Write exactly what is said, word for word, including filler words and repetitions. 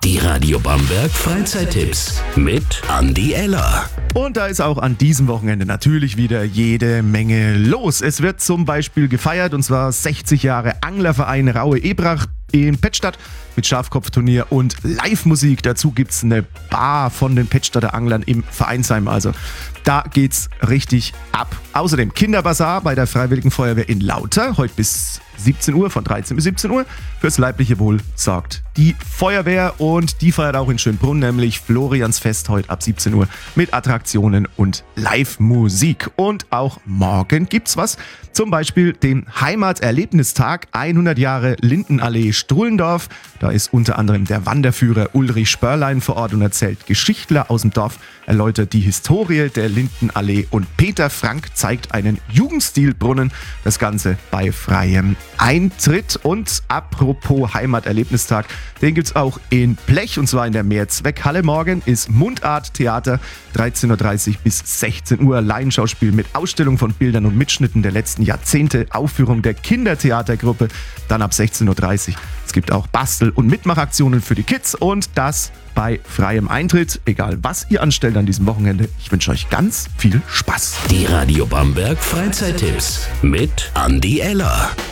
Die Radio Bamberg Freizeittipps mit Andi Eller. Und da ist auch an diesem Wochenende natürlich wieder jede Menge los. Es wird zum Beispiel gefeiert, und zwar sechzig Jahre Anglerverein Raue Ebrach in Pettstadt mit Schafkopfturnier und Live-Musik. Dazu gibt's eine Bar von den Pettstadter Anglern im Vereinsheim. Also da geht's richtig ab. Außerdem Kinderbazar bei der Freiwilligen Feuerwehr in Lauter. Heute bis siebzehn Uhr, von dreizehn bis siebzehn Uhr. Fürs leibliche Wohl sorgt die Feuerwehr, und die feiert auch in Schönbrunn, nämlich Floriansfest heute ab siebzehn Uhr mit Attraktionen und Live-Musik. Und auch morgen gibt's was, zum Beispiel den Heimaterlebnistag, hundert Jahre Lindenallee Strullendorf. Da ist unter anderem der Wanderführer Ulrich Spörlein vor Ort und erzählt Geschichtler aus dem Dorf, erläutert die Historie der Lindenallee, und Peter Frank zeigt einen Jugendstilbrunnen. Das Ganze bei freiem Eintritt. Und apropos Heimaterlebnistag, den gibt's auch in Blech, und zwar in der Mehrzweckhalle. Morgen ist Mundarttheater, dreizehn Uhr dreißig bis sechzehn Uhr. Laienschauspiel mit Ausstellung von Bildern und Mitschnitten der letzten Jahrzehnte, Aufführung der Kindertheatergruppe, dann ab sechzehn Uhr dreißig. Es gibt auch Bastel- und Mitmachaktionen für die Kids, und das bei freiem Eintritt. Egal was ihr anstellt an diesem Wochenende, ich wünsche euch ganz viel Spaß. Die Radio Bamberg Freizeittipps mit Andi Eller.